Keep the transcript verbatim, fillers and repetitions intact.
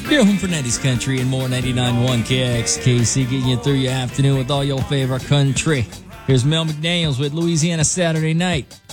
Your home for nineties country and more. Ninety-nine point one K X K C, getting you through your afternoon with all your favorite country. Here's Mel McDaniels with Louisiana Saturday Night.